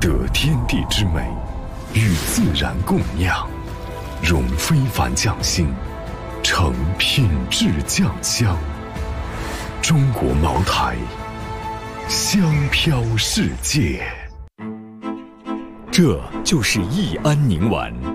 得天地之美，与自然共酿，融非凡匠心，成品质酱香。中国茅台，香飘世界。 这就是益安宁丸。